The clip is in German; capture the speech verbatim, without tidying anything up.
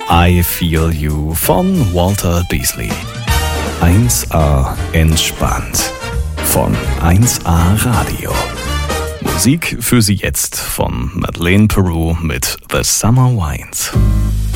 I Feel You von Walter Beasley. eins A entspannt von eins A Radio. Musik für Sie jetzt von Madeleine Peru mit The Summer Winds.